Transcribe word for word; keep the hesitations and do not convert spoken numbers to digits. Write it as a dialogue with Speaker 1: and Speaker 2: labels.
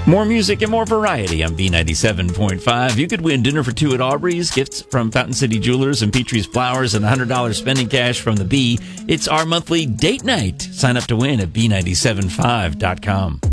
Speaker 1: More music and more variety on B ninety-seven point five. You could win dinner for two at Aubrey's, gifts from Fountain City Jewelers and Petrie's Flowers, and one hundred dollars spending cash from the Bee. It's our monthly date night. Sign up to win at B nine seven five dot com.